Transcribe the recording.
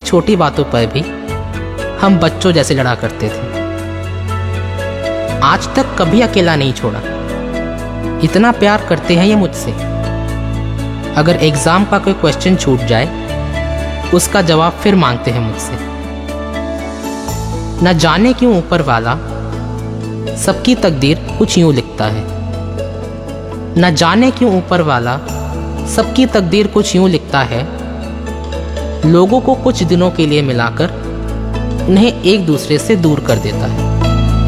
छोटी बातों पर भी हम बच्चों जैसे लड़ा करते थे। आज तक कभी अकेला नहीं छोड़ा। इतना प्यार करते हैं ये मुझसे। अगर एग्जाम का कोई क्वेश्चन छूट जाए, उसका जवाब फिर मांगते हैं मुझसे। न जाने क्यों ऊपर वाला सबकी तकदीर कुछ यूं लिखता है। न जाने क्यों ऊपर वाला सबकी तकदीर कुछ यूं लिखता है। लोगों को कुछ दिनों के लिए मिलाकर उन्हें एक दूसरे से दूर कर देता है।